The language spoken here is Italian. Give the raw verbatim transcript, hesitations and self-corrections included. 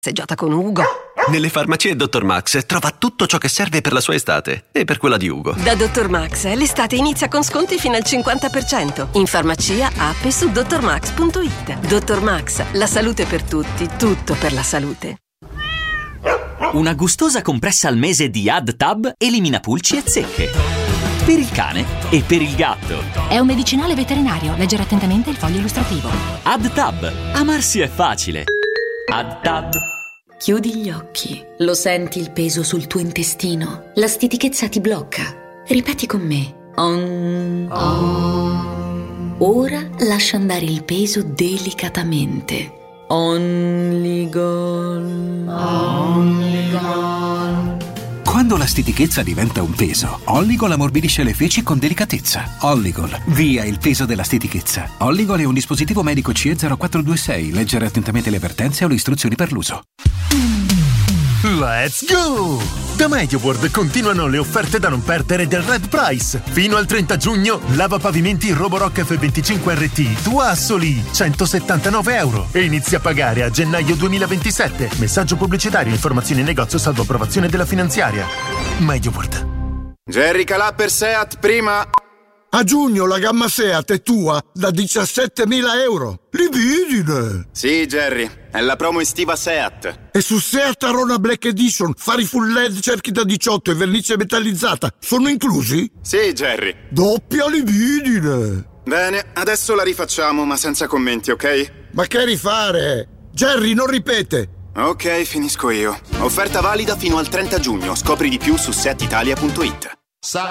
Passeggiata con Ugo. Nelle farmacie dottor Max trova tutto ciò che serve per la sua estate e per quella di Ugo. Da dottor Max l'estate inizia con sconti fino al cinquanta per cento. In farmacia, app e su dottor max punto it. dottor Max, la salute per tutti, tutto per la salute. Una gustosa compressa al mese di AddTab elimina pulci e zecche. Per il cane e per il gatto. È un medicinale veterinario. Leggere attentamente il foglio illustrativo. AddTab. Amarsi è facile. AddTab. Chiudi gli occhi. Lo senti il peso sul tuo intestino? La stitichezza ti blocca. Ripeti con me. Om. Om. Ora lascia andare il peso delicatamente. Onligol. Onligol. Quando la stitichezza diventa un peso, Olligol ammorbidisce le feci con delicatezza. Olligol, via il peso della stitichezza. Olligol è un dispositivo medico C E zero quattro due sei. Leggere attentamente le avvertenze o le istruzioni per l'uso. Let's go! Da MediaWorld continuano le offerte da non perdere del Red Price. Fino al trenta giugno, lavapavimenti Roborock F venticinque R T tua a soli centosettantanove euro e inizi a pagare a gennaio duemilaventisette. Messaggio pubblicitario, informazioni in negozio salvo approvazione della finanziaria. MediaWorld. Jerry Calà per Seat prima. A giugno la gamma Seat è tua da diciassettemila euro. Libidine! Sì, Jerry, è la promo estiva Seat. E su Seat Arona Black Edition, fari full L E D, cerchi da diciotto e vernice metallizzata sono inclusi? Sì, Jerry. Doppia libidine! Bene, adesso la rifacciamo, ma senza commenti, ok? Ma che rifare? Jerry, non ripete! Ok, finisco io. Offerta valida fino al trenta giugno. Scopri di più su seat italia punto it.